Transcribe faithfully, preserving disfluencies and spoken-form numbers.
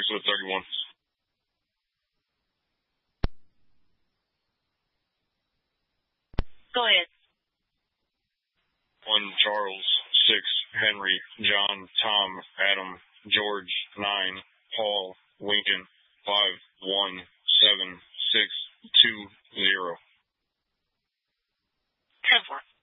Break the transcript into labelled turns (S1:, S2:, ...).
S1: six with thirty-one.
S2: Go ahead.
S1: One Charles, six Henry, John, Tom, Adam, George, nine Paul, Lincoln, five one seven six two zero.
S2: Ten four.